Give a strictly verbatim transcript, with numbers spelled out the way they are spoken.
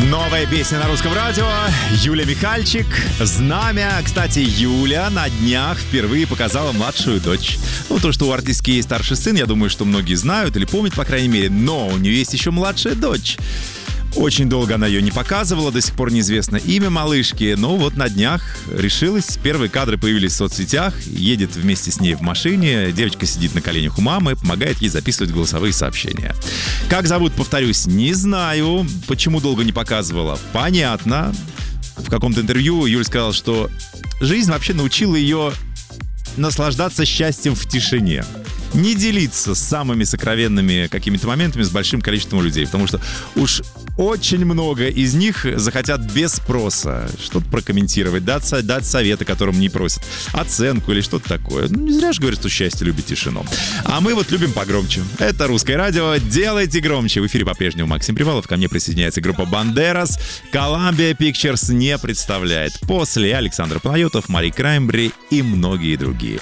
Новая песня на русском радио. Юля Михальчик. «Знамя». Кстати, Юля на днях впервые показала младшую дочь. Ну, то, что у артистки есть старший сын, я думаю, что многие знают или помнят, по крайней мере. Но у нее есть еще младшая дочь. Очень долго она ее не показывала, до сих пор неизвестно имя малышки, но вот на днях решилась. Первые кадры появились в соцсетях, едет вместе с ней в машине, девочка сидит на коленях у мамы, помогает ей записывать голосовые сообщения. Как зовут, повторюсь, не знаю. Почему долго не показывала? Понятно. В каком-то интервью Юля сказала, что жизнь вообще научила ее наслаждаться счастьем в тишине. Не делиться с самыми сокровенными какими-то моментами с большим количеством людей, потому что уж очень много из них захотят без спроса что-то прокомментировать, дать, дать советы, которым не просят, оценку или что-то такое. Ну, не зря же говорят, что счастье любит тишину. А мы вот любим погромче. Это «Русское радио». Делайте громче. В эфире по-прежнему Максим Привалов. Ко мне присоединяется группа «Бандерас». Columbia Pictures не представляет. После Александр Панайотов, Мари Краймбрери и многие другие.